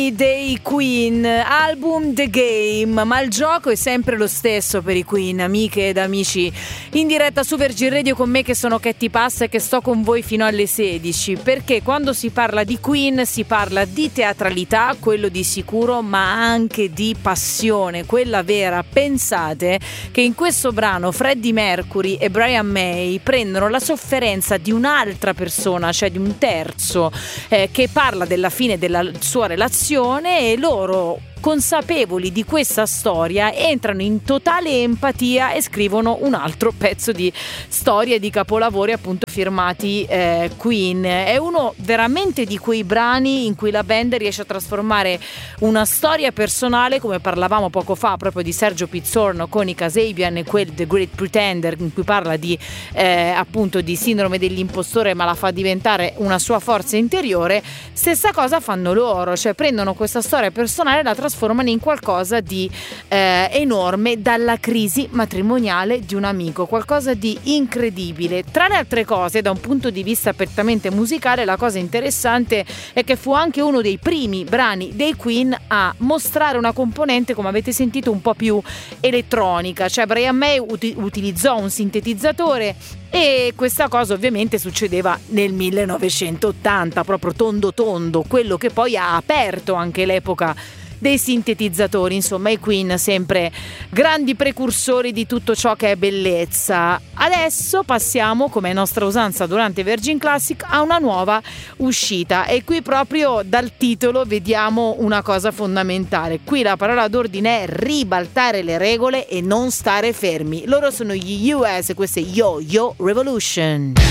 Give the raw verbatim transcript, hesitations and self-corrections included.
dei Queen, album The Game, ma il gioco è sempre lo stesso per i Queen, amiche ed amici, in diretta su Virgin Radio con me che sono Katy Pass e che sto con voi fino alle sedici, perché quando si parla di Queen si parla di teatralità, quello di sicuro, ma anche di passione, quella vera. Pensate che in questo brano Freddie Mercury e Brian May prendono la sofferenza di un'altra persona, cioè di un terzo, eh, che parla della fine della sua relazione, e loro, consapevoli di questa storia, entrano in totale empatia e scrivono un altro pezzo di storia di capolavori appunto firmati eh, Queen. È uno veramente di quei brani in cui la band riesce a trasformare una storia personale, come parlavamo poco fa proprio di Sergio Pizzorno con i Kasabian e quel The Great Pretender, in cui parla di eh, appunto di sindrome dell'impostore, ma la fa diventare una sua forza interiore. Stessa cosa fanno loro, cioè prendono questa storia personale e la trasformano in qualcosa di eh, enorme, dalla crisi matrimoniale di un amico, qualcosa di incredibile. Tra le altre cose, da un punto di vista prettamente musicale, la cosa interessante è che fu anche uno dei primi brani dei Queen a mostrare una componente, come avete sentito, un po' più elettronica, cioè Brian May ut- utilizzò un sintetizzatore, e questa cosa ovviamente succedeva nel millenovecentottanta, proprio tondo tondo, quello che poi ha aperto anche l'epoca dei sintetizzatori. Insomma, i Queen sempre grandi precursori di tutto ciò che è bellezza. Adesso passiamo, come è nostra usanza durante Virgin Classic, a una nuova uscita, e qui proprio dal titolo vediamo una cosa fondamentale. Qui la parola d'ordine è ribaltare le regole e non stare fermi. Loro sono gli U S e questo è Yo Yo Revolution.